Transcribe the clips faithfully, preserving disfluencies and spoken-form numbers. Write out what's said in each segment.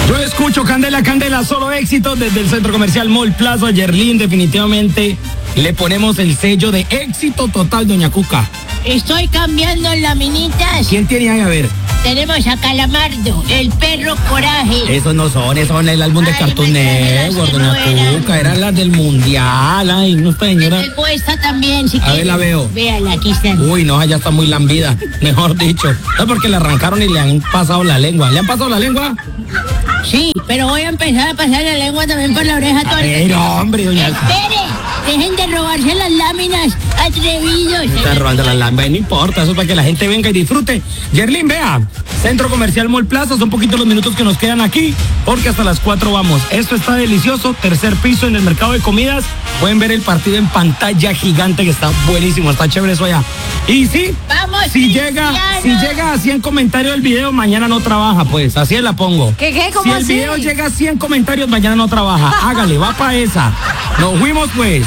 Yo escucho Candela, Candela, solo éxito desde el Centro Comercial Mall Plaza. Yerlin, definitivamente le ponemos el sello de éxito total, doña Cuca. Estoy cambiando laminitas. ¿Quién tiene ahí? A ver. Tenemos a Calamardo, el perro Coraje. Esos no son, esos son el álbum de Ay, Cartoon Network, doña Cuca. Eran las del Mundial. Ay, no, señora. Tengo esta también, si A ver, la veo. Véala, aquí está. Uy, no, ya está muy lambida, mejor dicho. No, porque le arrancaron y le han pasado la lengua. ¿Le han pasado la lengua? Sí, pero voy a empezar a pasar la lengua también por la oreja. A ver, hombre, doña. Espere, dejen de robarse las láminas, atrevidos. Está robando las láminas, no importa, eso es para que la gente venga y disfrute. Yerlin, vea, Centro Comercial Mall Plaza, son poquitos los minutos que nos quedan aquí, porque hasta las cuatro vamos. Esto está delicioso, tercer piso en el mercado de comidas. Pueden ver el partido en pantalla gigante, que está buenísimo, está chévere eso allá. Y sí, Vamos, si llega, si llega a cien comentarios el video, mañana no trabaja, pues, así la pongo. ¿Qué, qué? ¿Cómo Si el así? video llega a cien comentarios, mañana no trabaja. Hágale, va para esa. Nos fuimos, pues.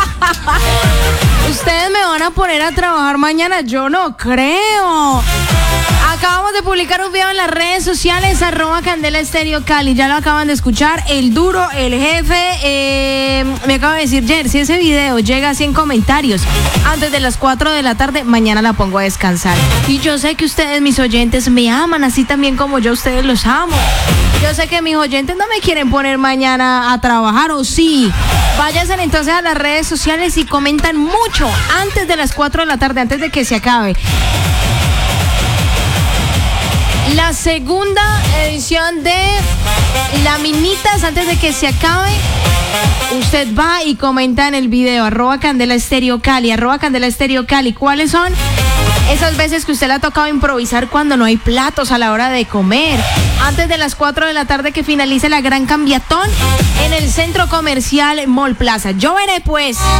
Ustedes me van a poner a trabajar mañana, yo no creo. Acabamos de publicar un video en las redes sociales, arroba Candela Estéreo Cali. Ya lo acaban de escuchar. El duro, el jefe, eh, me acaba de decir, Jer, si ese video llega a cien comentarios antes de las cuatro de la tarde, mañana la pongo a descansar. Y yo sé que ustedes, mis oyentes, me aman así también como yo a ustedes los amo. Yo sé que mis oyentes no me quieren poner mañana a trabajar, ¿o sí? Váyanse entonces a las redes sociales y comentan mucho antes de las cuatro de la tarde, antes de que se acabe. La segunda edición de Laminitas, antes de que se acabe, usted va y comenta en el video, arroba Candela Estéreo Cali, arroba Candela Estéreo Cali. ¿Cuáles son esas veces que usted le ha tocado improvisar cuando no hay platos a la hora de comer? Antes de las cuatro de la tarde que finalice la gran cambiatón en el Centro Comercial Mall Plaza. Yo veré, pues.